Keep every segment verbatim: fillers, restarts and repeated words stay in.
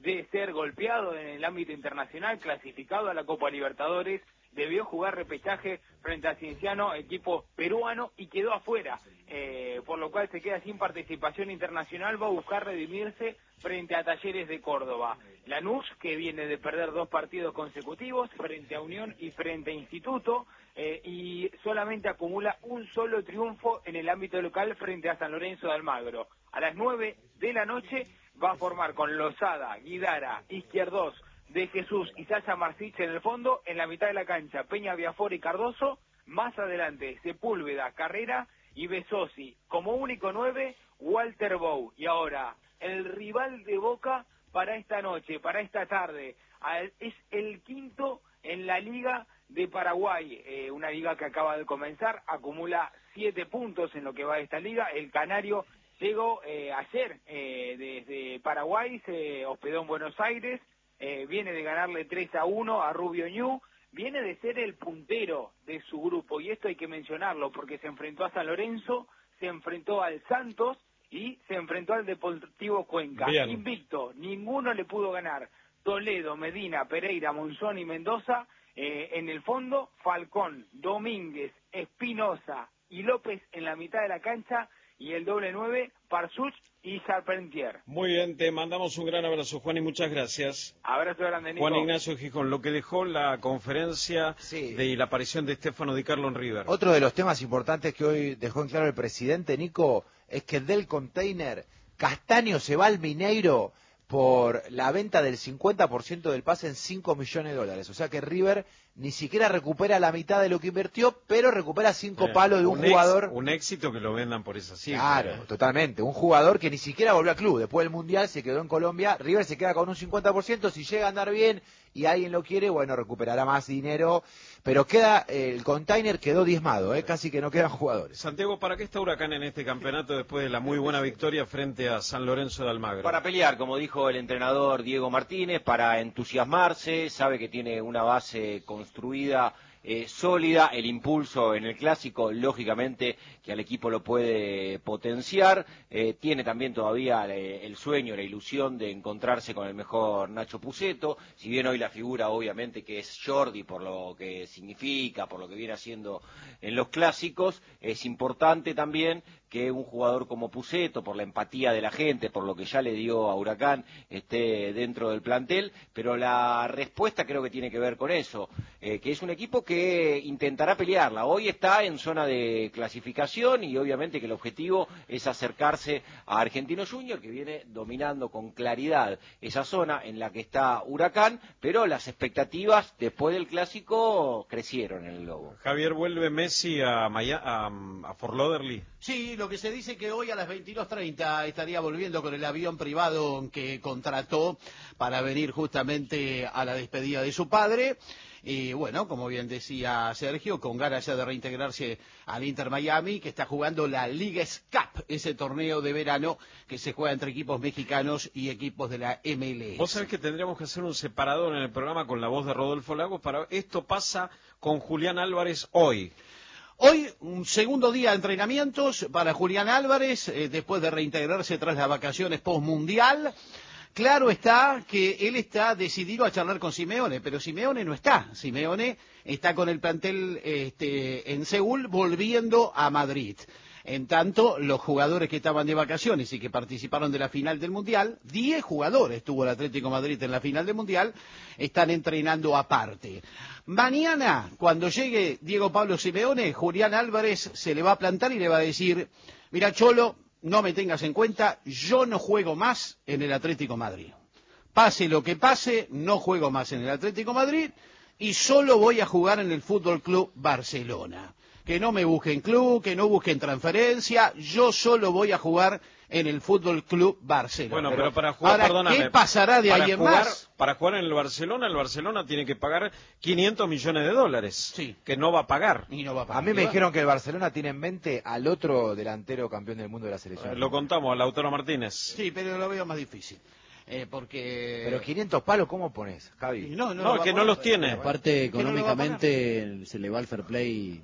de ser golpeado en el ámbito internacional, clasificado a la Copa Libertadores, debió jugar repechaje frente a Cienciano, equipo peruano, y quedó afuera, eh, por lo cual se queda sin participación internacional, va a buscar redimirse frente a Talleres de Córdoba. Lanús, que viene de perder dos partidos consecutivos, frente a Unión y frente a Instituto, eh, y solamente acumula un solo triunfo en el ámbito local frente a San Lorenzo de Almagro. A las nueve de la noche va a formar con Lozada, Guidara, Izquierdos, De Jesús y Sasha Marcich en el fondo, en la mitad de la cancha Peña Viafore y Cardoso, más adelante Sepúlveda, Carrera y Besosi. Como único nueve, Walter Bow. Y ahora, el rival de Boca para esta noche, para esta tarde, es el quinto en la Liga de Paraguay, eh, una liga que acaba de comenzar, acumula siete puntos en lo que va de esta liga. El canario llegó eh, ayer eh, desde Paraguay, se hospedó en Buenos Aires, eh, viene de ganarle tres a uno a Rubio Ñu, viene de ser el puntero de su grupo, y esto hay que mencionarlo porque se enfrentó a San Lorenzo, se enfrentó al Santos y se enfrentó al Deportivo Cuenca. Bien. Invicto, ninguno le pudo ganar. Toledo, Medina, Pereira, Monzón y Mendoza, eh, en el fondo, Falcón, Domínguez, Espinosa y López en la mitad de la cancha, y el doble nueve, Parsuch y Charpentier. Muy bien, te mandamos un gran abrazo, Juan, y muchas gracias. Abrazo grande, Nico. Juan Ignacio Gijón, lo que dejó la conferencia sí. de la aparición de Stefano Di Carlo en River. Otro de los temas importantes que hoy dejó en claro el presidente, Nico, es que del Container, Castaño se va al Mineiro por la venta del cincuenta por ciento del pase en cinco millones de dólares. O sea que River ni siquiera recupera la mitad de lo que invirtió, pero recupera cinco eh, palos de un, un jugador. Ex, un éxito que lo vendan por esa cifra. Claro, eh. totalmente. Un jugador que ni siquiera volvió al club. Después del Mundial se quedó en Colombia. River se queda con un cincuenta por ciento. Si llega a andar bien y alguien lo quiere, bueno, recuperará más dinero. Pero queda, eh, el Container quedó diezmado, eh, casi que no quedan jugadores. Santiago, ¿para qué está Huracán en este campeonato después de la muy buena victoria frente a San Lorenzo de Almagro? Para pelear, como dijo el entrenador Diego Martínez, para entusiasmarse, sabe que tiene una base construida Eh, sólida, el impulso en el clásico, lógicamente que al equipo lo puede potenciar, eh, tiene también todavía eh, el sueño, la ilusión de encontrarse con el mejor Nacho Puceto, si bien hoy la figura obviamente que es Jordi por lo que significa, por lo que viene haciendo en los clásicos, es importante también que un jugador como Puceto, por la empatía de la gente, por lo que ya le dio a Huracán, esté dentro del plantel, pero la respuesta creo que tiene que ver con eso, eh, que es un equipo que intentará pelearla. Hoy está en zona de clasificación y obviamente que el objetivo es acercarse a Argentinos Juniors, que viene dominando con claridad esa zona en la que está Huracán, pero las expectativas después del clásico crecieron en el Globo. Javier, ¿vuelve Messi a, Maya, a, a Fort Lauderdale? Sí, lo que se dice que hoy a las veintidós treinta estaría volviendo con el avión privado que contrató para venir justamente a la despedida de su padre. Y bueno, como bien decía Sergio, con ganas ya de reintegrarse al Inter Miami, que está jugando la Liga S C A P, ese torneo de verano que se juega entre equipos mexicanos y equipos de la M L S. Vos sabés que tendríamos que hacer un separador en el programa con la voz de Rodolfo Lagos para esto pasa con Julián Álvarez hoy. Hoy, un segundo día de entrenamientos para Julián Álvarez, eh, después de reintegrarse tras las vacaciones post-mundial. Claro está que él está decidido a charlar con Simeone, pero Simeone no está. Simeone está con el plantel este, en Seúl, volviendo a Madrid. En tanto, los jugadores que estaban de vacaciones y que participaron de la final del Mundial, diez jugadores tuvo el Atlético Madrid en la final del Mundial, están entrenando aparte. Mañana, cuando llegue Diego Pablo Simeone, Julián Álvarez se le va a plantar y le va a decir, mira Cholo, no me tengas en cuenta, yo no juego más en el Atlético Madrid. Pase lo que pase, no juego más en el Atlético Madrid y solo voy a jugar en el Fútbol Club Barcelona. Que no me busquen club, que no busquen transferencia, yo solo voy a jugar en el Fútbol Club Barcelona. Bueno, pero, pero para jugar, ahora, perdóname, ¿qué pasará de ahí en más? Para jugar en el Barcelona, el Barcelona tiene que pagar quinientos millones de dólares, sí, que no va a pagar. Y no va a pagar. A mí me dijeron que el Barcelona tiene en mente al otro delantero campeón del mundo de la selección. Eh, lo contamos, a Lautaro Martínez. Sí, pero lo veo más difícil. Eh, porque... Pero quinientos palos, ¿cómo pones, Javi? No, no, no que no los tiene. Aparte, económicamente, se le va el fair play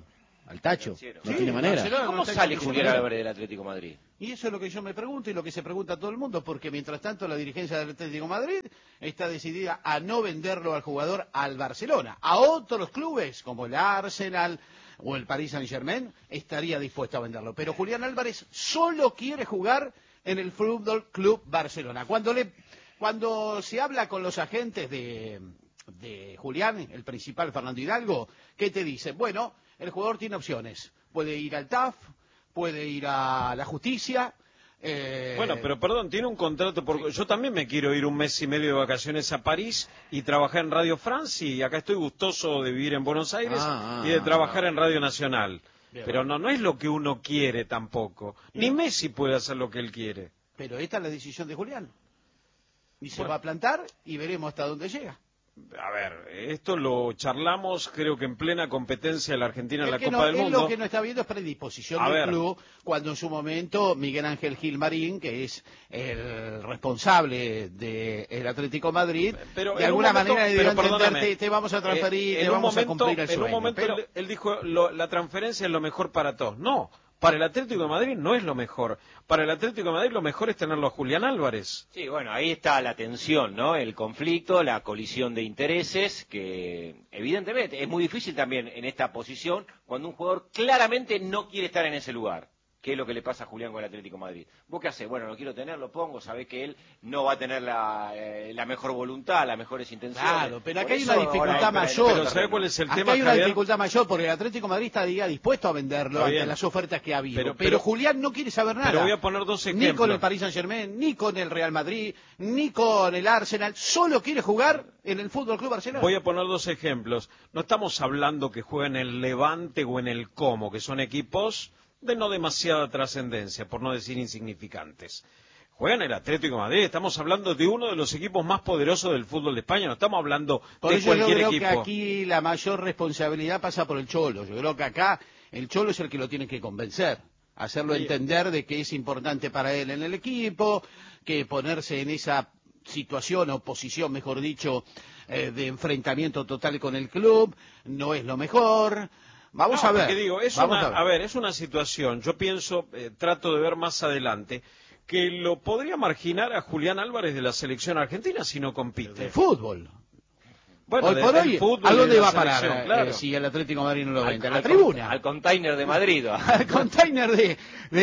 al tacho. No Sí, tiene manera. Barcelona ¿Cómo no está sale en Julián condiciones. Álvarez del Atlético de Madrid? Y eso es lo que yo me pregunto y lo que se pregunta todo el mundo, porque mientras tanto la dirigencia del Atlético de Madrid está decidida a no venderlo al jugador al Barcelona. A otros clubes, como el Arsenal o el Paris Saint-Germain, estaría dispuesto a venderlo. Pero Julián Álvarez solo quiere jugar en el Fútbol Club Barcelona. Cuando, le, cuando se habla con los agentes de, de Julián, el principal Fernando Hidalgo, ¿qué te dicen? Bueno, el jugador tiene opciones. Puede ir al T A F, puede ir a la justicia. Eh... Bueno, pero perdón, tiene un contrato por... Yo también me quiero ir un mes y medio de vacaciones a París y trabajar en Radio France, y acá estoy gustoso de vivir en Buenos Aires Ah, y de ah, trabajar ah. en Radio Nacional. Bien. Pero no, no es lo que uno quiere tampoco. Ni Messi puede hacer lo que él quiere. Pero esta es la decisión de Julián. Y se Bueno. va a plantar y veremos hasta dónde llega. A ver, esto lo charlamos, creo que en plena competencia de la Argentina en Es la que Copa no, del él Mundo. lo que no está viendo es predisposición A del ver. club, cuando en su momento Miguel Ángel Gil Marín, que es el responsable del Atlético de Madrid, Pero de en un alguna momento- manera le pero dio a entender, perdóname, te, te vamos a transferir, Eh, te en un vamos momento, a cumplir el en sueño. un momento pero- él, él dijo, lo- la transferencia es lo mejor para todos. No, para el Atlético de Madrid no es lo mejor. Para el Atlético de Madrid lo mejor es tenerlo a Julián Álvarez. Sí, bueno, ahí está la tensión, ¿no? El conflicto, la colisión de intereses, que evidentemente es muy difícil también en esta posición cuando un jugador claramente no quiere estar en ese lugar. ¿Qué es lo que le pasa a Julián con el Atlético de Madrid? ¿Vos qué hacés? Bueno, lo quiero tener, lo pongo, sabés que él no va a tener la, eh, la mejor voluntad, las mejores intenciones. Claro, pero acá Por hay eso una dificultad ahora mayor. Pero ¿sabe cuál es el Acá tema, hay una Javier? dificultad mayor porque el Atlético de Madrid estaría dispuesto a venderlo Está ante bien. las ofertas que ha habido. Pero- Pero, pero- Julián no quiere saber nada. Pero voy a poner dos Ni ejemplos. con el Paris Saint-Germain, ni con el Real Madrid, ni con el Arsenal. Solo quiere jugar en el Fútbol Club Barcelona. Voy a poner dos ejemplos. No estamos hablando que jueguen en el Levante o en el Como, que son equipos de no demasiada trascendencia, por no decir insignificantes. Juegan el Atlético de Madrid, estamos hablando de uno de los equipos más poderosos del fútbol de España, no estamos hablando Por de eso yo cualquier creo equipo. que aquí la mayor responsabilidad pasa por el Cholo. Yo creo que acá el Cholo es el que lo tiene que convencer, hacerlo Sí. entender de que es importante para él en el equipo, que ponerse en esa situación o posición, mejor dicho, eh, de enfrentamiento total con el club, no es lo mejor. Vamos No, a ver. porque digo, es vamos una, a ver. a ver, es una situación, yo pienso, eh, trato de ver más adelante, que lo podría marginar a Julián Álvarez de la selección argentina si no compite. De fútbol. Bueno, hoy de- por del hoy, fútbol ¿a y de dónde la va a parar selección, eh, claro. si el Atlético de Madrid no lo vende? A la al, tribuna. al container de Madrid. Al container de,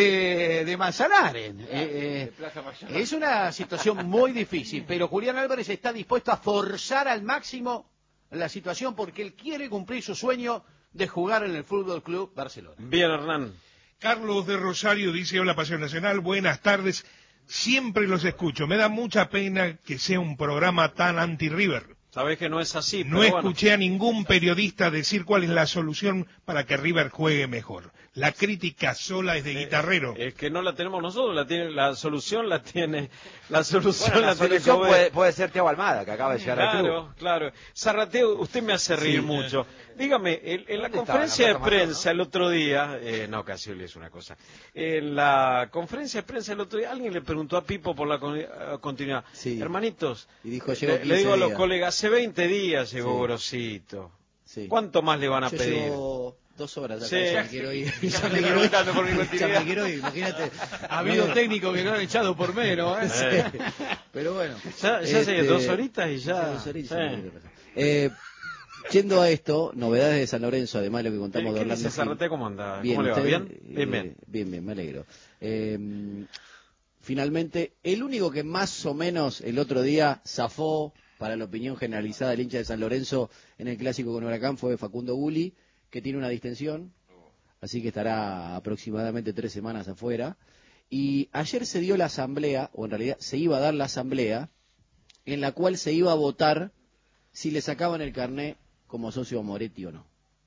de, de Manzanares. Eh, eh, de Plaza Mayor. es una situación muy difícil, pero Julián Álvarez está dispuesto a forzar al máximo la situación porque él quiere cumplir su sueño de jugar en el Fútbol Club Barcelona. Bien, Hernán. Carlos de Rosario dice, hola Pasión Nacional, buenas tardes, siempre los escucho, me da mucha pena que sea un programa tan anti-River. Sabés que no es así, No pero bueno. escuché a ningún periodista decir cuál es la solución para que River juegue mejor. La crítica sola es de guitarrero. Es que no la tenemos nosotros, la tiene, la solución la tiene, la solución Bueno, la la tiene solución Cover. puede, puede ser Thiago Almada, que acaba de llegar al club. Claro, claro. Zarrateo, usted me hace reír mucho. Dígame, en, en la ¿Dónde conferencia de estaba? ¿En la Plaza prensa el otro día, eh, no, casi le es una cosa. En la conferencia de prensa el otro día, alguien le preguntó a Pipo por la con- eh, continuidad. Sí. Hermanitos, Y dijo, llevo le, le digo quince a los días. colegas, hace veinte días llegó Sí. Grosito. Sí. ¿Cuánto más le van a Yo pedir? llevo dos horas acá, Sí. ya me quiero ir. Ya Ya me me estoy quiero ir. preguntando por mi Ya continuidad. me quiero ir, imagínate. Ha habido No. técnicos que no han echado por menos. ¿eh? Eh. Pero bueno. Ya, ya sé, Este, dos horitas y ya. Dos horitas, Sí. sí, sí. Eh, yendo a esto, novedades de San Lorenzo, además de lo que contamos ¿Qué, de qué Orlando dice Gil. Zarrateo? ¿Cómo anda? Bien, ¿Cómo le va? ¿usted? ¿Bien? Eh, Bien, bien. Bien, bien, me alegro. Eh, finalmente, el único que más o menos el otro día zafó para la opinión generalizada del hincha de San Lorenzo en el clásico con Huracán fue Facundo Gulli, que tiene una distensión, así que estará aproximadamente tres semanas afuera. Y ayer se dio la asamblea, o en realidad se iba a dar la asamblea, en la cual se iba a votar si le sacaban el carné como socio a Moretti o no.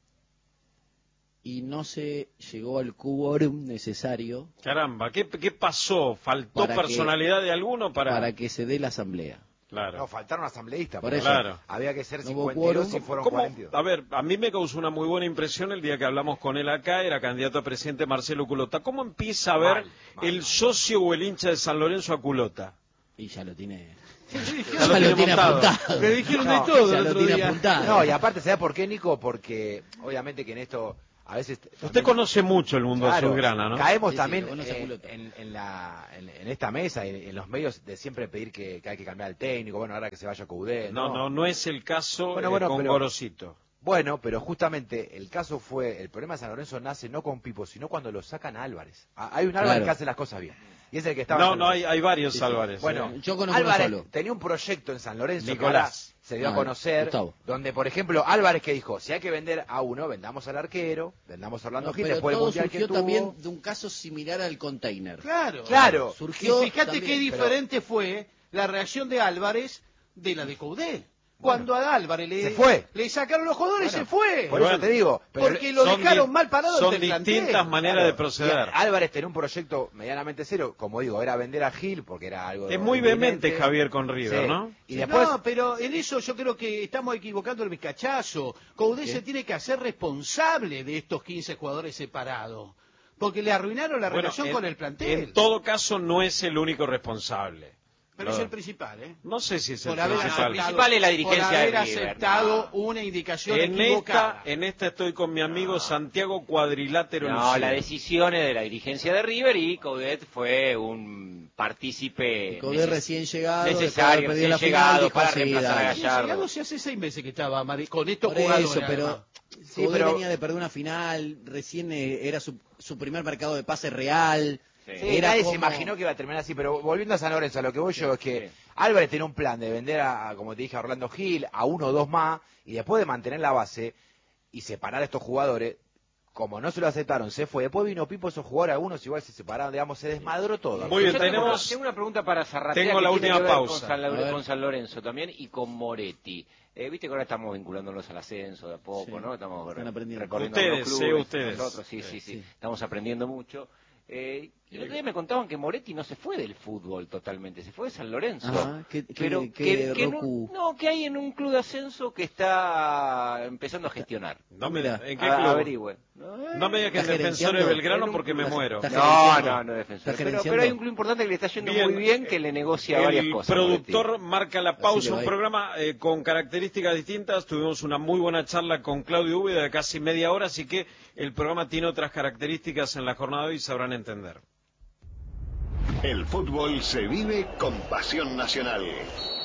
Y no se llegó al quórum necesario Caramba, ¿qué, qué pasó? ¿Faltó Para que- personalidad de alguno para...? para que se dé la asamblea. Claro. No, faltaron asambleístas. Por porque eso. Claro. Había que ser No hubo cincuenta y dos y quórum. fueron ¿Cómo? cuarenta y dos. A ver, a mí me causó una muy buena impresión el día que hablamos con él acá, era candidato a presidente Marcelo Culota. ¿Cómo empieza a ver Mal, mal, el mal. socio o el hincha de San Lorenzo a Culota? Y ya lo tiene, Ya lo tiene montado. apuntado. Le dijeron No, de todo ya el lo otro tiene día. apuntado. No, y aparte, ¿sabe por qué, Nico? Porque obviamente que en esto a veces... Usted también- conoce mucho el mundo Claro, azulgrana, ¿no? caemos Sí, sí, también lo conoce a eh, culo todo. en, en la, en, en esta mesa, en, en los medios, de siempre pedir que, que hay que cambiar el técnico, bueno, ahora que se vaya Coudet. No, no, no es el caso Bueno, eh, bueno, con pero- Gorosito. Bueno, pero justamente el caso fue, el problema de San Lorenzo nace no con Pipo, sino cuando lo sacan a Álvarez. Ah, Hay un Álvarez Claro. que hace las cosas bien. Y es el que estaba No, en San no, hay, Lorenzo. hay varios Sí, sí. Álvarez. Bueno, eh. Yo conozco uno Álvarez solo. tenía un proyecto en San Lorenzo que Nicolás. ahora se dio a Ah, conocer, Gustavo. donde, por ejemplo, Álvarez que dijo, si hay que vender a uno, vendamos al arquero, vendamos a Orlando No, Gil, pero después del todo Mundial que surgió tuvo. también de un caso similar al container. Claro. Claro. Surgió Y fíjate también, qué pero- diferente fue la reacción de Álvarez de la de Coudet. Cuando a Álvarez le, Se fue. le sacaron los jugadores, Bueno, se fue. Por eso Bueno, te digo, pero porque lo Son dejaron di- mal parado Son ante el plantel. distintas maneras Claro, de proceder. y Álvarez tenía un proyecto medianamente serio, como digo, era vender a Gil porque era algo... Es muy vehemente inminente. Javier con River, Sí. ¿no? Y después, No, pero en eso yo creo que estamos equivocando el bizcachazo. Coudet se tiene que hacer responsable de estos quince jugadores separados. Porque le arruinaron la Bueno, relación en- con el plantel. En todo caso, no es el único responsable. Pero es el principal, ¿eh? No sé si es el Por haber principal. aceptado, principal es la dirigencia por haber de River, aceptado no. una indicación En equivocada. esta, en esta estoy con mi amigo Santiago Cuadrilátero No, Lucía. la decisión es de la dirigencia de River y Coudet fue un partícipe Coudet neces- recién llegado, después de necesario, haber perdido recién la final, llegado dijo, para sí, reemplazar a dale. Había Gallardo. llegado si hace seis meses que estaba Mari- con estos Por jugadores. eso, pero además. Sí, Coudet pero- venía de perder una final, recién eh, era su, su primer mercado de pase real. Sí. sí, Era nadie como- se imaginó que iba a terminar así, pero volviendo a San Lorenzo, a lo que voy yo es que sí. Álvarez tenía un plan de vender a, a, como te dije, a Orlando Gil, a uno o dos más, y después de mantener la base y separar a estos jugadores, como no se lo aceptaron, se fue. Después vino Pipo, esos jugadores, algunos igual se separaron, digamos, se desmadró todo. Muy bien, Yo tengo tenemos- una- tengo una pregunta para Zarratea. Tengo que la tiene última que ver pausa. Con San, Laure- A ver. con San Lorenzo también y con Moretti. Eh, Viste que ahora estamos vinculándonos al ascenso de a poco, Sí, ¿no? Estamos están aprendiendo. recorriendo Ustedes, los sí, clubes, ustedes. nosotros, sí, sí, sí, Sí. estamos aprendiendo mucho. Eh, y el otro día me contaban que Moretti no se fue del fútbol totalmente, se fue de San Lorenzo. Ajá, ¿qué- qué- pero qué que, que Roku? no, no, que hay en un club de ascenso que está empezando a gestionar. No me, Mira, ¿En qué A- club? averigüe. No me digas que es ¿Está Defensor de gerenciando? Belgrano En un- porque me está- muero. está No, gerenciando. no, no es defensor. ¿Está Pero, gerenciando? pero hay un club importante que le está yendo Bien, muy bien, que le negocia varias El cosas. productor Moretti. marca la Así pausa, le va un a ir. programa eh, con características distintas. Tuvimos una muy buena charla con Claudio Úbeda de casi media hora, así que el programa tiene otras características en la jornada de hoy, sabrán entender. El fútbol se vive con pasión nacional.